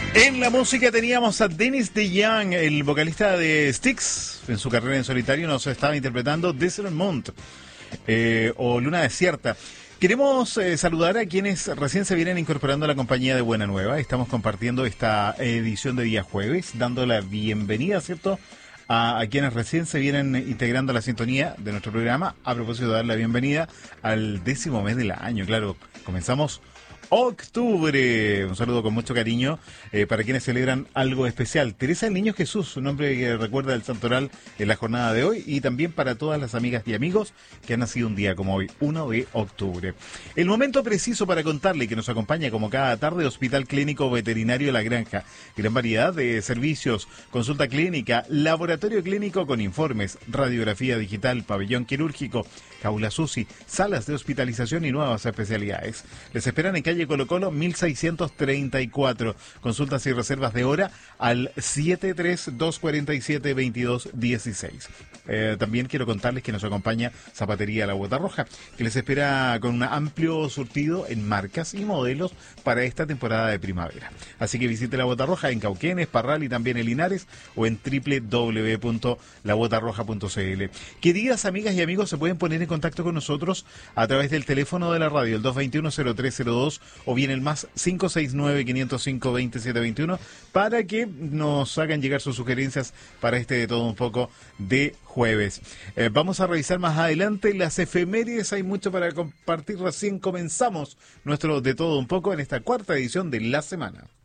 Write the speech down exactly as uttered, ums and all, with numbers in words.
En la música teníamos a Dennis DeYoung, el vocalista de Styx. En su carrera en solitario nos estaba interpretando Desert Moon eh, o Luna Desierta. Queremos eh, saludar a quienes recién se vienen incorporando a la compañía de Buena Nueva. Estamos compartiendo esta edición de día jueves, dando la bienvenida, ¿cierto?, a, a quienes recién se vienen integrando a la sintonía de nuestro programa. A propósito de dar la bienvenida al décimo mes del año. Claro, comenzamos octubre. Un saludo con mucho cariño eh, para quienes celebran algo especial. Teresa del Niño Jesús, un nombre que recuerda el santoral en la jornada de hoy, y también para todas las amigas y amigos que han nacido un día como hoy, uno de octubre. El momento preciso para contarle que nos acompaña como cada tarde Hospital Clínico Veterinario La Granja. Gran variedad de servicios, consulta clínica, laboratorio clínico con informes, radiografía digital, pabellón quirúrgico, jaula SUSI, salas de hospitalización y nuevas especialidades. Les esperan en calle Colo Colo mil seiscientos treinta y cuatro. Consultas y reservas de hora al siete tres dos cuatro siete veintidós dieciséis. Eh, también quiero contarles que nos acompaña Zapatería La Bota Roja, que les espera con un amplio surtido en marcas y modelos para esta temporada de primavera. Así que visite La Bota Roja en Cauquenes, Parral y también en Linares, o en doble u doble u doble u punto la bota roja punto c l. Queridas amigas y amigos, se pueden poner en contacto con nosotros a través del teléfono de la radio, el dos dos uno, cero tres cero dos, o bien el más cinco seis nueve, quinientos cinco, veintisiete veintiuno, para que nos hagan llegar sus sugerencias para este de todo un poco de jueves. Eh, vamos a revisar más adelante las efemérides, hay mucho para compartir, recién comenzamos nuestro de todo un poco en esta cuarta edición de la semana.